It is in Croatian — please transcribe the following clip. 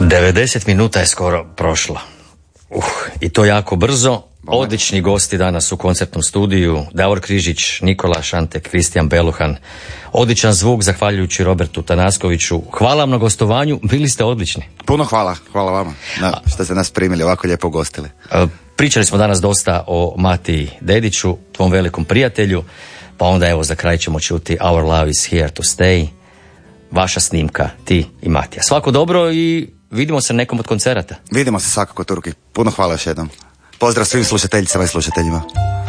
90 minuta je skoro prošlo. I to jako brzo. Odlični gosti danas u koncertnom studiju. Davor Križić, Nikola Šantek, Kristijan Beluhan. Odličan zvuk, zahvaljujući Robertu Tanaskoviću. Hvala vam na gostovanju, bili ste odlični. Puno hvala vama što ste nas primili, ovako lijepo gostili. Pričali smo danas dosta o Matiji Dediću, tvom velikom prijatelju, pa onda evo za kraj ćemo čuti Our Love is Here to Stay. Vaša snimka, ti i Matija. Svako dobro i vidimo se na nekom od koncerata. Vidimo se svakako, Turki. Puno hvala još jednom. Pozdrav svim slušateljicama i slušateljima.